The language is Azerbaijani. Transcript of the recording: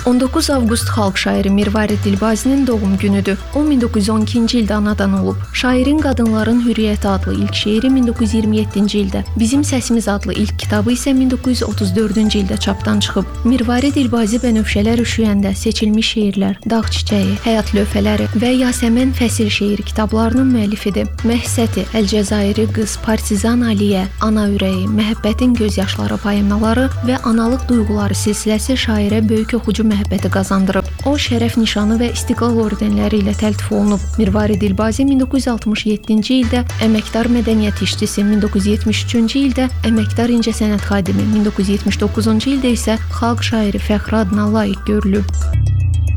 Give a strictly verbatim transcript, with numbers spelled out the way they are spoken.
on doqquz avqust xalq şairi Mirvarid Dilbazinin doğum günüdür. O min doqquz yüz on ikinci ildə anadan olub. Şairin Qadınların Hürriyyəti adlı ilk şeiri min doqquz yüz iyirmi yeddinci ildə, Bizim Səsimiz adlı ilk kitabı isə min doqquz yüz otuz dördüncü ildə çapdan çıxıb. Mirvarid Dilbazi Bənövşələr üşüyəndə, Seçilmiş şeirlər, Dağ çiçəyi, Həyat lövhələri və Yasəmən Fəsil şeiri kitablarının müəllifidir. Məhsəti, Əlcəzairi qız, Partizan Aliyə, Ana ürəyi, Məhəbbətin göz yaşları poemaları və Analıq duyğuları silsiləsi şairə böyük oxucu məhəbbəti qazandırıb. O, şərəf nişanı və istiqlal ordenləri ilə təltif olunub. Mirvarid Dilbazi min doqquz yüz altmış yeddinci ildə əməkdar mədəniyyət işçisi, min doqquz yüz yetmiş üçüncü ildə əməkdar incəsənət xadimi, min doqquz yüz yetmiş doqquzuncu ildə isə xalq şairi fəxri adına layiq görülüb.